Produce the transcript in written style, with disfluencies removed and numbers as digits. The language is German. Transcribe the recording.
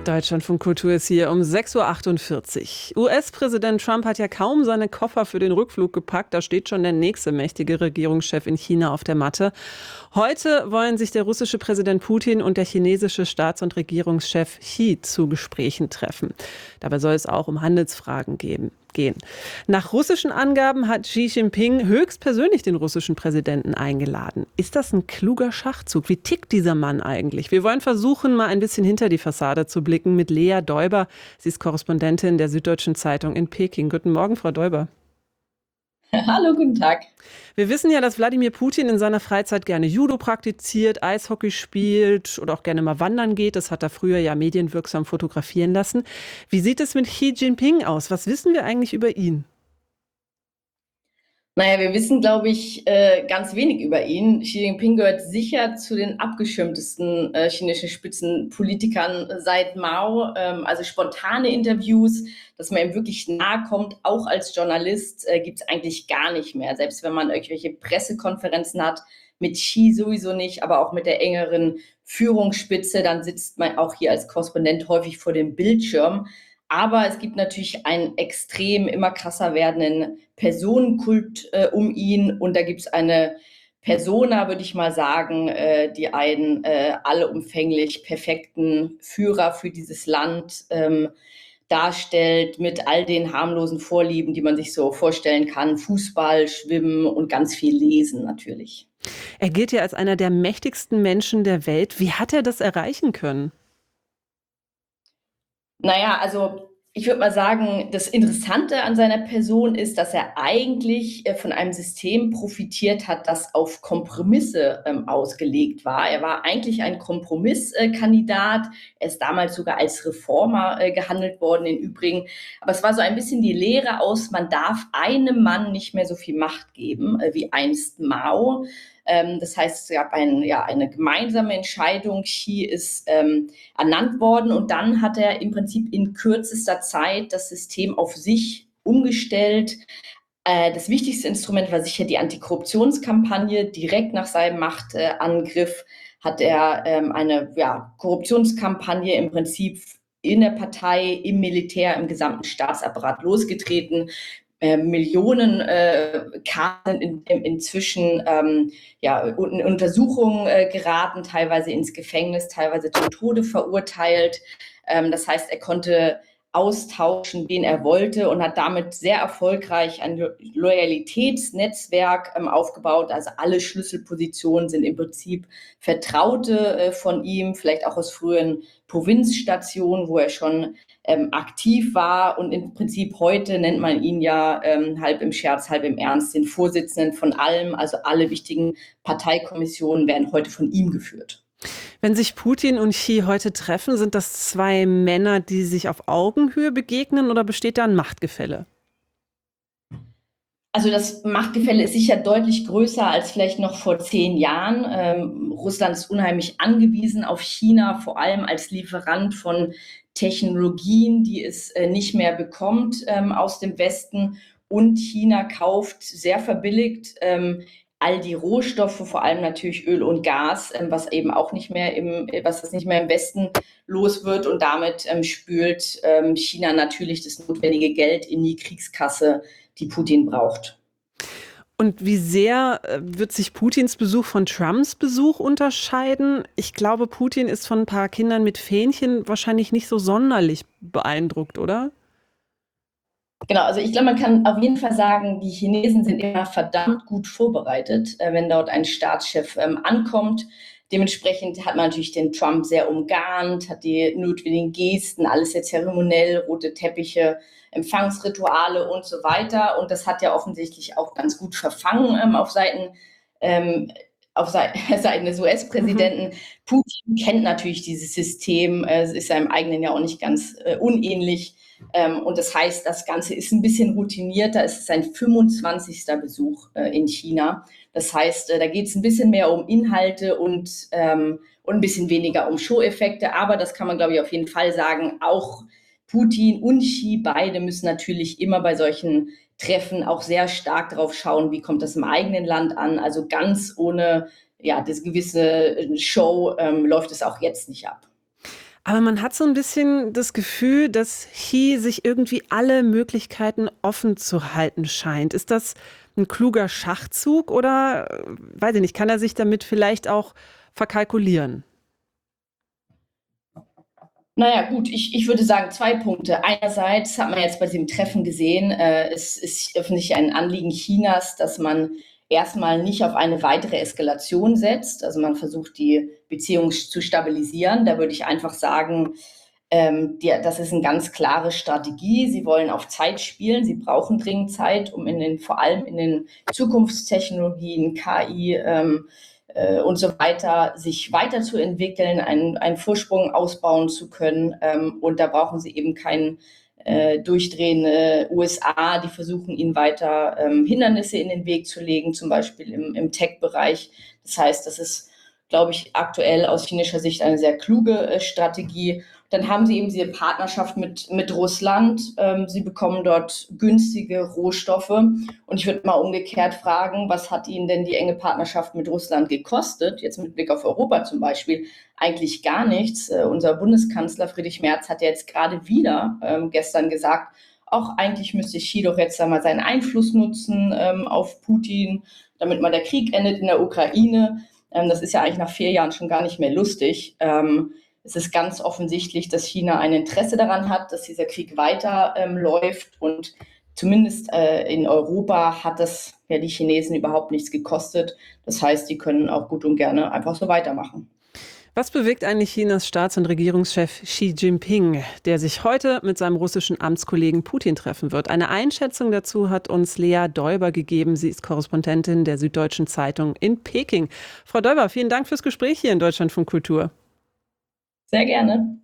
Deutschlandfunk Kultur ist hier um 6:48 Uhr. US-Präsident Trump hat ja kaum seine Koffer für den Rückflug gepackt. Da steht schon der nächste mächtige Regierungschef in China auf der Matte. Heute wollen sich der russische Präsident Putin und der chinesische Staats- und Regierungschef Xi zu Gesprächen treffen. Dabei soll es auch um Handelsfragen gehen. Nach russischen Angaben hat Xi Jinping höchstpersönlich den russischen Präsidenten eingeladen. Ist das ein kluger Schachzug? Wie tickt dieser Mann eigentlich? Wir wollen versuchen, mal ein bisschen hinter die Fassade zu blicken mit Lea Däuber. Sie ist Korrespondentin der Süddeutschen Zeitung in Peking. Guten Morgen, Frau Däuber. Hallo, guten Tag. Wir wissen ja, dass Wladimir Putin in seiner Freizeit gerne Judo praktiziert, Eishockey spielt oder auch gerne mal wandern geht. Das hat er früher ja medienwirksam fotografieren lassen. Wie sieht es mit Xi Jinping aus? Was wissen wir eigentlich über ihn? Naja, wir wissen, glaube ich, ganz wenig über ihn. Xi Jinping gehört sicher zu den abgeschirmtesten chinesischen Spitzenpolitikern seit Mao. Also spontane Interviews, dass man ihm wirklich nahe kommt, auch als Journalist, gibt es eigentlich gar nicht mehr. Selbst wenn man irgendwelche Pressekonferenzen hat, mit Xi sowieso nicht, aber auch mit der engeren Führungsspitze, dann sitzt man auch hier als Korrespondent häufig vor dem Bildschirm. Aber es gibt natürlich einen extrem immer krasser werdenden Personenkult um ihn. Und da gibt es eine Persona, würde ich mal sagen, die einen allumfänglich perfekten Führer für dieses Land darstellt, mit all den harmlosen Vorlieben, die man sich so vorstellen kann. Fußball, Schwimmen und ganz viel Lesen natürlich. Er gilt ja als einer der mächtigsten Menschen der Welt. Wie hat er das erreichen können? Naja, also ich würde mal sagen, das Interessante an seiner Person ist, dass er eigentlich von einem System profitiert hat, das auf Kompromisse ausgelegt war. Er war eigentlich ein Kompromisskandidat. Er ist damals sogar als Reformer gehandelt worden, im Übrigen. Aber es war so ein bisschen die Lehre aus, man darf einem Mann nicht mehr so viel Macht geben wie einst Mao. Das heißt, es gab eine gemeinsame Entscheidung. Xi ist ernannt worden und dann hat er im Prinzip in kürzester Zeit das System auf sich umgestellt. Das wichtigste Instrument war sicher die Antikorruptionskampagne. Direkt nach seinem Machtangriff hat er eine Korruptionskampagne im Prinzip in der Partei, im Militär, im gesamten Staatsapparat losgetreten. Millionen kamen inzwischen in Untersuchungen geraten, teilweise ins Gefängnis, teilweise zum Tode verurteilt. Das heißt, er konnte austauschen, wen er wollte und hat damit sehr erfolgreich ein Loyalitätsnetzwerk aufgebaut. Also alle Schlüsselpositionen sind im Prinzip Vertraute von ihm, vielleicht auch aus früheren Provinzstationen, wo er schon aktiv war. Und im Prinzip heute nennt man ihn ja halb im Scherz, halb im Ernst den Vorsitzenden von allem. Also alle wichtigen Parteikommissionen werden heute von ihm geführt. Wenn sich Putin und Xi heute treffen, sind das zwei Männer, die sich auf Augenhöhe begegnen oder besteht da ein Machtgefälle? Also das Machtgefälle ist sicher deutlich größer als vielleicht noch vor 10 Jahren. Russland ist unheimlich angewiesen auf China, vor allem als Lieferant von Technologien, die es nicht mehr bekommt aus dem Westen. Und China kauft sehr verbilligt all die Rohstoffe, vor allem natürlich Öl und Gas, was eben auch nicht mehr was nicht mehr im Westen los wird. Und damit spült China natürlich das notwendige Geld in die Kriegskasse, die Putin braucht. Und wie sehr wird sich Putins Besuch von Trumps Besuch unterscheiden? Ich glaube, Putin ist von ein paar Kindern mit Fähnchen wahrscheinlich nicht so sonderlich beeindruckt, oder? Genau, also ich glaube, man kann auf jeden Fall sagen, die Chinesen sind immer verdammt gut vorbereitet, wenn dort ein Staatschef ankommt. Dementsprechend hat man natürlich den Trump sehr umgarnt, hat die notwendigen Gesten, alles sehr zeremoniell, rote Teppiche, Empfangsrituale und so weiter. Und das hat ja offensichtlich auch ganz gut verfangen ähm, Seiten des Mhm. US-Präsidenten. Putin kennt natürlich dieses System, es ist seinem eigenen ja auch nicht ganz unähnlich. Und das heißt, das Ganze ist ein bisschen routinierter. Es ist sein 25. Besuch in China. Das heißt, da geht es ein bisschen mehr um Inhalte und ein bisschen weniger um Show-Effekte. Aber das kann man, glaube ich, auf jeden Fall sagen. Auch Putin und Xi, beide müssen natürlich immer bei solchen Treffen auch sehr stark darauf schauen, wie kommt das im eigenen Land an. Also ganz ohne das gewisse Show läuft es auch jetzt nicht ab. Aber man hat so ein bisschen das Gefühl, dass Xi sich irgendwie alle Möglichkeiten offen zu halten scheint. Ist das ein kluger Schachzug oder, weiß ich nicht, kann er sich damit vielleicht auch verkalkulieren? Naja, gut, ich würde sagen, zwei Punkte. Einerseits hat man jetzt bei diesem Treffen gesehen, es ist offensichtlich ein Anliegen Chinas, dass man erstmal nicht auf eine weitere Eskalation setzt. Also man versucht, die Beziehung zu stabilisieren. Da würde ich einfach sagen, das ist eine ganz klare Strategie. Sie wollen auf Zeit spielen. Sie brauchen dringend Zeit, um vor allem in den Zukunftstechnologien, KI, und so weiter, sich weiterzuentwickeln, einen Vorsprung ausbauen zu können. Und da brauchen sie eben keinen durchdrehende USA, die versuchen, ihnen weiter Hindernisse in den Weg zu legen, zum Beispiel im Tech-Bereich. Das heißt, das ist, glaube ich, aktuell aus chinesischer Sicht eine sehr kluge Strategie. Dann haben sie eben diese Partnerschaft mit Russland. Sie bekommen dort günstige Rohstoffe. Und ich würde mal umgekehrt fragen, was hat Ihnen denn die enge Partnerschaft mit Russland gekostet? Jetzt mit Blick auf Europa zum Beispiel. Eigentlich gar nichts. Unser Bundeskanzler Friedrich Merz hat ja jetzt gerade wieder gestern gesagt, auch eigentlich müsste Xi doch jetzt einmal seinen Einfluss nutzen auf Putin, damit mal der Krieg endet in der Ukraine. Das ist ja eigentlich nach 4 Jahren schon gar nicht mehr lustig. Es ist ganz offensichtlich, dass China ein Interesse daran hat, dass dieser Krieg weiter läuft. Und zumindest in Europa hat das ja die Chinesen überhaupt nichts gekostet. Das heißt, die können auch gut und gerne einfach so weitermachen. Was bewegt eigentlich Chinas Staats- und Regierungschef Xi Jinping, der sich heute mit seinem russischen Amtskollegen Putin treffen wird? Eine Einschätzung dazu hat uns Lea Däuber gegeben. Sie ist Korrespondentin der Süddeutschen Zeitung in Peking. Frau Däuber, vielen Dank fürs Gespräch hier in Deutschlandfunk Kultur. Sehr gerne.